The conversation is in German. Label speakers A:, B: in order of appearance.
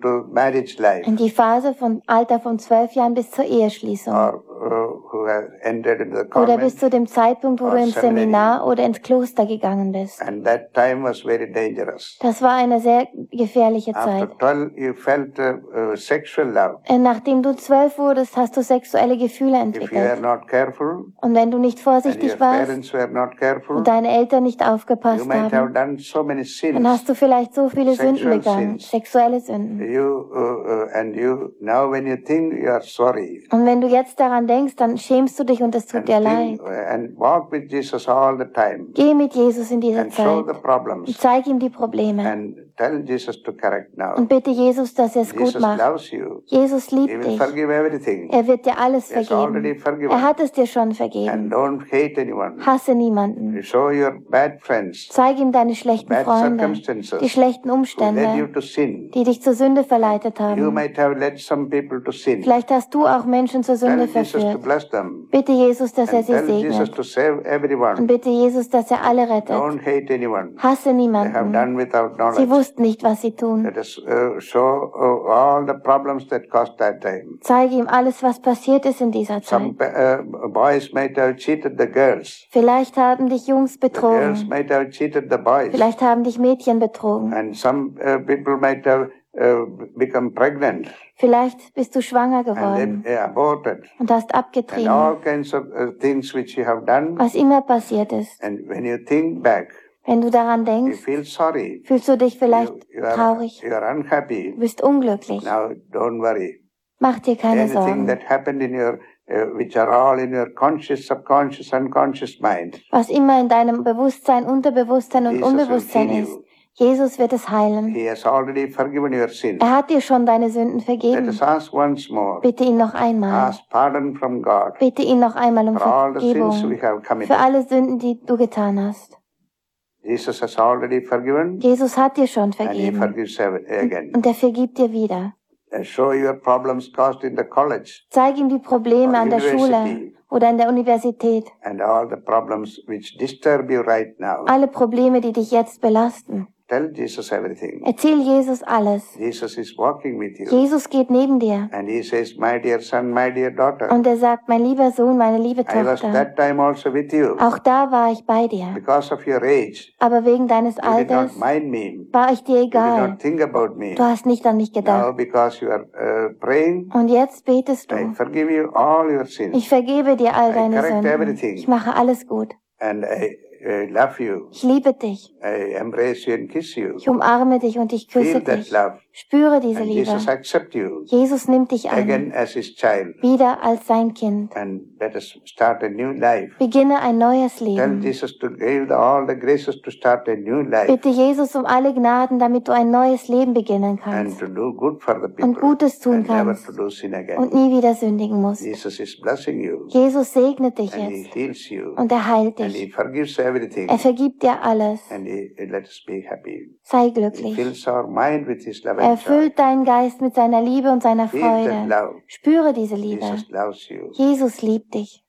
A: to marriage life.
B: In die Phase vom Alter von 12 Jahren bis zur Eheschließung.
A: Or who have entered into the
B: Oder bis
A: convent.
B: zu dem Zeitpunkt, wo
A: or
B: du ins
A: seminary.
B: Seminar oder ins Kloster gegangen bist.
A: And that time was very dangerous.
B: Das war eine sehr gefährliche Zeit.
A: After 12, you felt sexual love.
B: Nachdem du 12 wurdest, hast du sexuelle Gefühle
A: If you are
B: entwickelt.
A: not careful,
B: Und wenn du nicht
A: and
B: vorsichtig
A: your
B: warst
A: parents were not careful,
B: und deine Eltern nicht
A: you
B: aufgepasst
A: might have
B: haben,
A: done so many
B: dann hast
A: sins.
B: du vielleicht so viele Sünden
A: Sexual
B: begangen,
A: sins.
B: sexuelle Sünden.
A: You now when you think you are sorry,
B: Und wenn du jetzt daran denkst, dann schämst du dich und es tut
A: and
B: dir leid.
A: and walk with Jesus all the time,
B: Geh mit Jesus in dieser
A: and show
B: Zeit
A: the
B: und
A: problems,
B: zeig ihm die Probleme.
A: and tell Jesus to correct now.
B: Und bitte Jesus, dass er es gut
A: Jesus
B: macht.
A: loves you.
B: Jesus
A: He
B: liebt
A: will
B: dich.
A: forgive everything.
B: Er wird dir alles
A: He has already
B: vergeben.
A: forgiven.
B: Er hat es dir schon
A: And
B: vergeben.
A: don't hate anyone.
B: Hasse niemanden.
A: Show your bad friends,
B: Zeig ihm deine schlechten
A: bad
B: Freunde,
A: circumstances,
B: die schlechten
A: who led you
B: Umstände,
A: to sin.
B: die dich zur Sünde verleitet
A: You
B: haben.
A: might have led some people to sin.
B: Vielleicht hast du auch Menschen zur
A: Tell
B: Sünde
A: Jesus to
B: verführt.
A: bless them.
B: Bitte Jesus, dass er
A: And
B: sie
A: tell Jesus
B: segnet.
A: to save
B: Und
A: everyone.
B: bitte Jesus, dass er alle rettet.
A: Don't hate anyone.
B: Hasse
A: They have
B: niemanden.
A: done without
B: Sie
A: knowledge.
B: wussten nicht, was sie tun.
A: Let us show all the problems that caused that time.
B: Zeige ihm alles, was passiert ist in dieser
A: Some
B: Zeit.
A: boys might have cheated the girls.
B: Vielleicht haben dich Jungs
A: The girls
B: betrogen.
A: might have cheated the boys.
B: Vielleicht haben dich Mädchen betrogen.
A: And some people might have become pregnant
B: Vielleicht bist du schwanger
A: and
B: geworden
A: they aborted.
B: und hast
A: And
B: abgetrieben,
A: all kinds of things which you have done.
B: was immer passiert ist.
A: And when you think back,
B: Wenn du daran
A: you
B: denkst,
A: feel sorry.
B: fühlst du dich vielleicht
A: You are
B: traurig,
A: unhappy.
B: du bist unglücklich.
A: Now don't worry.
B: Mach dir keine
A: Anything
B: Sorgen.
A: that happened in your, which are all in your conscious, subconscious, unconscious mind,
B: Was immer in deinem Bewusstsein, Unterbewusstsein und
A: Jesus will
B: Unbewusstsein
A: heal
B: ist,
A: you.
B: Jesus wird es heilen.
A: He has already forgiven your sins.
B: Er hat dir schon deine Sünden
A: Let
B: vergeben.
A: us ask once more.
B: Bitte ihn noch einmal.
A: Ask pardon from God
B: Bitte ihn noch einmal um
A: for all the sins we
B: Vergebung
A: have committed.
B: für alle Sünden, die du getan hast.
A: Jesus has already forgiven
B: Jesus hat dir schon
A: and He
B: vergeben
A: forgives again.
B: und er vergibt dir wieder.
A: Show your problems caused in the college
B: Zeig ihm die Probleme
A: Or
B: an der Schule
A: university.
B: oder an der Universität.
A: and all the problems which disturb you right now.
B: Alle Probleme, die dich jetzt belasten.
A: Tell Jesus everything.
B: Erzähl Jesus alles.
A: Jesus is walking with you.
B: Jesus geht neben dir
A: And He says, my dear son, my dear daughter,
B: und er sagt, mein lieber Sohn, meine liebe
A: I was
B: Tochter,
A: that time also with you.
B: auch da war ich bei dir.
A: Because of your age,
B: Aber wegen deines
A: you did not
B: Alters
A: mind me.
B: war ich dir
A: You did
B: egal.
A: not think about me.
B: Du hast nicht an mich
A: Now,
B: gedacht.
A: because you are praying,
B: Und jetzt betest
A: I
B: du.
A: forgive you all your sins.
B: Ich vergebe dir all
A: I
B: deine
A: correct
B: Sünden.
A: everything.
B: Ich mache alles gut.
A: And I love you.
B: Ich liebe dich.
A: I embrace you and kiss you.
B: Ich umarme dich und ich küsse
A: Feel that
B: dich.
A: love.
B: Spüre diese
A: And
B: Liebe.
A: Jesus accept you
B: Jesus nimmt dich an.
A: again as His child.
B: Wieder als sein Kind.
A: And let us start a new life.
B: Beginne ein neues
A: Tell
B: Leben.
A: Jesus to give all the graces to start a new life
B: Bitte Jesus um alle Gnaden, damit du ein neues Leben beginnen
A: and
B: kannst
A: to do good for the people
B: und Gutes tun
A: and never
B: kannst
A: to do sin
B: und
A: again.
B: nie wieder sündigen musst.
A: Jesus is blessing you
B: Jesus segnet dich
A: and He
B: jetzt
A: heals you
B: und er heilt
A: and He
B: dich.
A: forgives everything
B: Er vergibt dir alles.
A: and He let us be happy.
B: Sei
A: He
B: glücklich.
A: fills our mind with His love
B: Er
A: and joy.
B: erfüllt deinen Geist mit seiner Liebe und seiner
A: Feel that
B: Freude.
A: love.
B: Spüre diese Liebe.
A: Jesus loves you.
B: Jesus liebt dich.